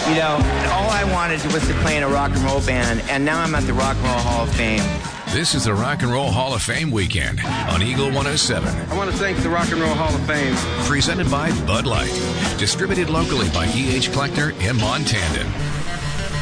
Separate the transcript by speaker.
Speaker 1: You know, all I wanted was to play in a rock and roll band, and now I'm at the Rock and Roll Hall of Fame.
Speaker 2: This is the Rock and Roll Hall of Fame weekend on Eagle 107.
Speaker 3: I want to thank the Rock and Roll Hall of Fame.
Speaker 2: Presented by Bud Light. Distributed locally by E.H. Kleckner and Montandon.